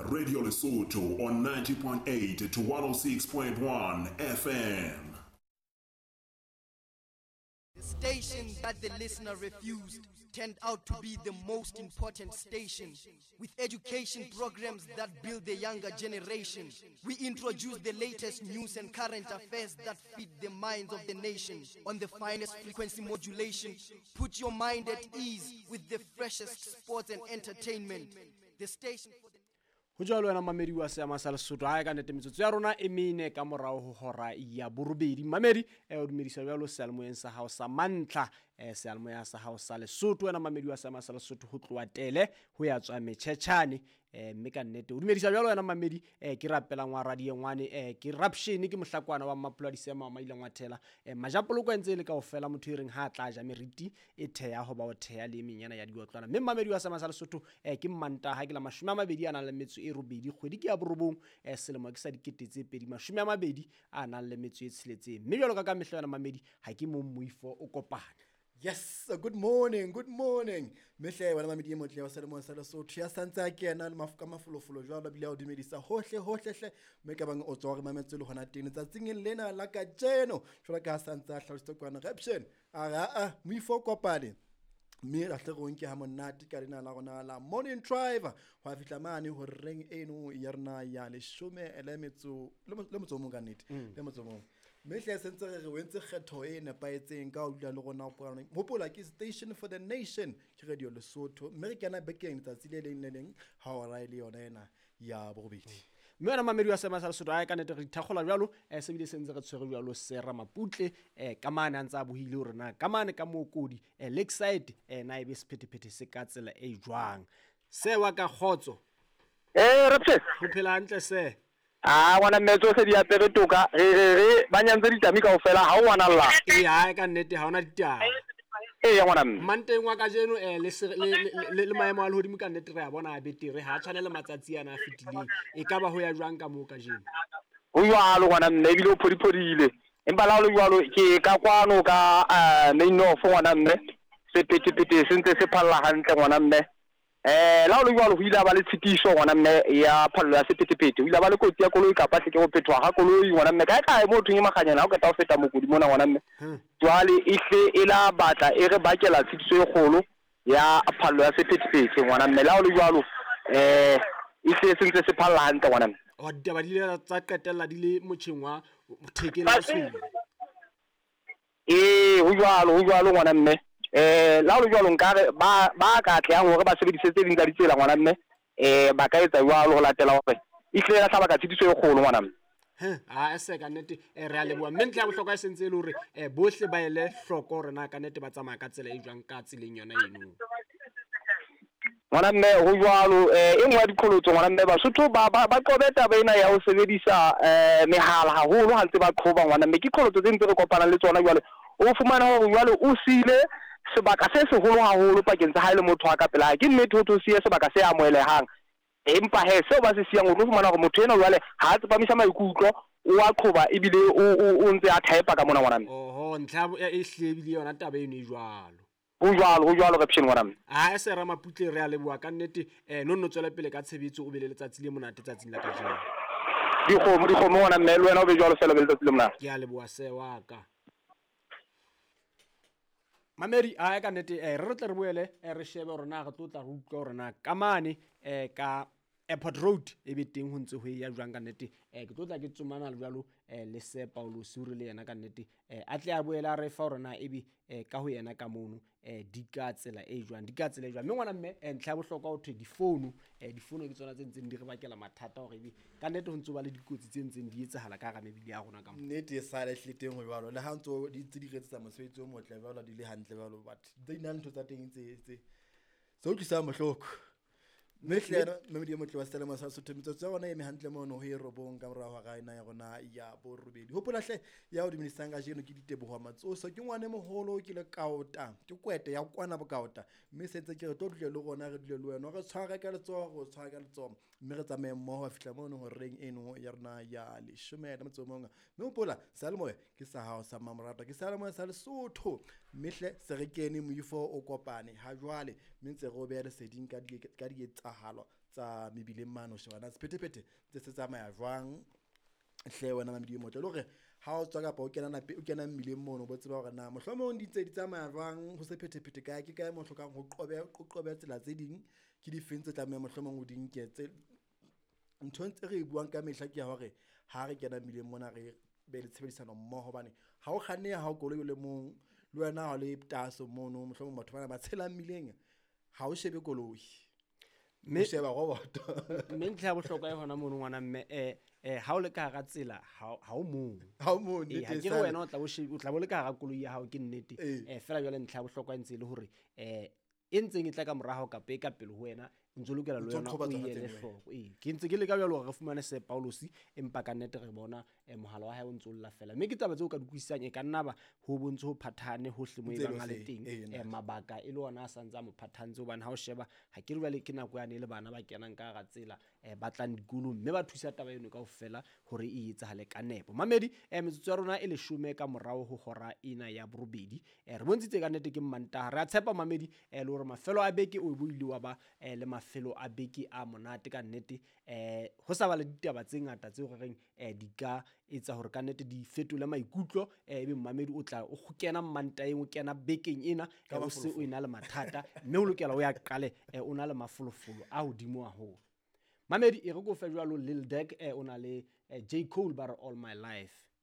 Radio Lesotho on 90.8 to 106.1 FM. The station that the listener refused turned out to be the most important station, with education programs that build the younger generation. We introduce the latest news and current affairs that feed the minds of the nation on the finest frequency modulation. Put your mind at ease with the freshest sports and entertainment. The station for the Ho jwalo wena mamedi wa seama sa Lesotho ha e ka nnete metsotso ya rona e mene ka morao ho hora ya borobedi. Mamedi o dumedisa bjalo sealemoyeng sa hao sa Mantla sealemoya sa hao sa Lesotho wena mamedi wa seama sa Lesotho ho tloa tele ho ya tswa metjhetjhane mme ka nnete o dumedisa bjalo wena mamedi ke rapela ngwa radio ngwane ke raption ke mohlakwana wa mapolwadise ma maileng wa thela majapoloko entse le ka ofela motho ireng ha tla ja meriti e theya ho ba o theya le menyana ya diotlwana mme mamedi wa seama sa Lesotho ke Manta ha ke la 20 ana le metso e robedi kgwedi ke ya borobong selemo ke sa diketetse pedi 20 ana le metso e tsheletseng mme jwalo ka mehla wena mamedi ha ke mo moifo o kopana. Yes, good morning. Mehle wena mamedi e motle wa selemo sa Lesotho ya santsa ke ena le mafuka mafulofolo jwalo bile o dumedisa hohle hle me ka bang o tswa re mametse le hona teng tsatsing lena la ka jeno jwalo ka santsa hlausitse kwana raption moifo kopane mme ra tle go nke ha monate ka lena la rona la morning driver wa fitla mane ho reng eno ya rena ya leshome le metso mo ka nnete le metso mo mehle sentse re wentse kgetho e nepaetseng ka o dula le rona mo pola ke station for the nation ke Radio Lesotho mme re kana bekeng tsatsi le leng ha o ra ile yona ena ya borobedi. Mme wena mamedi wa seama sa Lesotho ha e ka nnete re thakgola jwalo se bile sentse re tshwere jwalo Sera Maputle ka mane antsa bohile hore na ka mane ka mokodi Lakeside na ebe sephetephete se ka tsela e jwang se wa ka khotso Rapse ho phela hantle se wana metso se di apere toka ba nyantse ditami kaofela ha o wana lla ha e ka nnete ha ona ditaba ya ngwana mme manteng wa ka jeno le maemo a lehodimo ka nnete re a bona a betere ha tshwana le matsatsi ana a fetileng e ka ba ho ya jwang ka moo ka jeno o jwalo ngwana mme ebile o phodiphodile empa la o jwalo ke ka kwano ka main off ngwana mme sepetepete sentse se phalla hantle ngwana mme la o jwalo ho ile ba le tshitisho ngwana mme ya phallo ya sepetepete ho ile ba le kotsi ya koloi ka patle ke go phethwa ga koloi ngwana mme ka mo thunye maganyana ha o ka ta o feta mokudi mona ngwana mme jwale ihle e la batla e re bakela tshitiso e kgolo ya phallo ya sepetepete ngwana mme la o jwalo ihle sentse se phalla hantle ngwana mme o ditaba di le tsa qetella di le motjheng wa thekela swele ho jwalo ngwana mme la o jwalo nkare ba ka tla hore ba sebedisetse ding tsa ditsela ngwana mme ba ka etsa jwalo ho latela hore ihle la hlaba ka tshitiso e kgolo ngwana mme a se ka nnete re a leboa mme ntle ya bohlokwa e sentse le hore bohle ba ele hloko rena ka nnete ba tsamaya ka tsela e jwang ka tseleng yona eno ngwana mme ho jwalo e nngwe ya diqholotso ngwana mme Basotho ba qobeta ba ena ya ho sebedisa mehala haholo ha ntse ba qhoba ngwana mme ke qholotso tse ntse re kopana le tsona jwale o fumana hore jwale o sile sebaka se seholo haholo pakeng tsa ha ile motho a ka pela ke nnete ho siya sebaka se amoelehang empa seo ba se siyang o tlo fumana hore motho ena jwale ha a tsepamisa maikutlo o a qhoba ebile o ntse a type ka mona ngwana mme ntlha e hlebile yona taba eno e jwalo ho jwalo caption ngwana mme a Sera Maputle re a leboa ka nnete no tswela pele ka tshebetso o be le letsatsi le monate tsatsing la kajeno dikgomo ngwana mme le wena o be jwalo fela be letsatsi le monate ke a leboa se wa ka mamedi a ka nnete re tle re boele re shebe hore na re tlotla re utlwa hore na ka mane ka Airport Road e be teng ho ntse ho ya jwang ka nnete ke tlotla ke tsomana le jwalo le se Paulo Suri le yena ka nnete a tle a boela re fa hore na ebe ka ho yena ka mono di ka tsela e jwang mme ngwana mme ntlha ya bohlokwa ho thwe difounu ke tsona tse ntseng di re bakela mathata hore ebe ka nnete ho ntse ba le dikotsi tse ntseng di etsahala ka ga mebili ya rona ka mo nnete sa le hliteng ho jwalo le ha ntse di retsetsa mosebetsi o motle jwalo di le hantle jwalo but di na ntho tsa teng tse so tlisa mohloko mehlena mamedi ya motle wa selemo sa Lesotho metsotso ya rona e mehantle mono ho irobong ka morao ga ina ya rona ya borobedi hopola hle ya o diministang ga jeno ke diteboho matsoso ke ngwane moholo ke le kaota ke kwete ya kwana bokaota mme setse ke re tlo tlile le rona re dile le wena re tshwara ka letsogo mme re tsamaye mmoho a fihla mono ho reng eno ya rona ya leshome le motsomonga mme hopola salemoya ke sa hao sa mamorata ke salemoya sa Lesotho mehle se re kene moifo o kopane ha jwale mme ntse re o beha leseding ka di etsa tiragalo tsa mebileng mano shebana sephethephethe tse se tsamaya jwang hle wena mamedi motle le gore ha o tswa kapa o kena mmileng mono bo tseba gore na mohlomong di tsamaya jwang ho sephethephethe kae ke kae mo hlokang ho qobe tsela tse ding ke di feng tse tlameha mohlomong o di nke tse ntho ntse re buang ka mehla ke ya hore ha re kena mmileng mona re be le tshebedisano mmoho bane ha o kganne ha o koloi le mong le wena ha le taso mono mohlomong batho bana ba tshela mmileng ha o shebe koloi me sheba roboto mme ntlha bohlokwa e hona mono ngwana mme ha o le ka ga tsela ha o mong nnete ha ke re wena o tla bo le ka ga koloi ya hao ke nnete fela jwale ntlha bohlokwa e ntse le hore e ntseng e tla ka morago ka pe ka pele ho wena ntse lokela le yona o ile hloko ke ntse ke le ka jalo re fumane se Paulus empa ka nnete re bona mohala wa hae o ntse o lla fela mme ke taba tseo ka dikwisang e ka nna ba ho bontse ho phathane ho hle mo e bang a le teng mabaka e le ona a santsa mo phathantse hobane ha o sheba ha ke re bale ke nako ya ne le bana ba kenang ka ga tsela ba tlang dikolo mme ba thusa taba eno kaofela hore e etsahale ka nepo mamedi metsotso ya rona e le 10 ka morao ho hora ina ya borobedi re bontshitse ka nnete ke Mantaha re a tshepa mamedi le hore mafelo a beke o buile wa ba le mafelo a beke a monate ka nnete ho sa ba le ditaba tse ngata tseo re reng di ka etsa hore ka nnete di fetole maikutlo ebe mamedi o tla o kena Mantaheng o kena bekeng ena o se o ina le mathata mme o lokela o ya qale o na le mafolofolo a hodimo haholo mamedi e re go fe jwalo Lil Durk o na le J Cole ba re All My Life.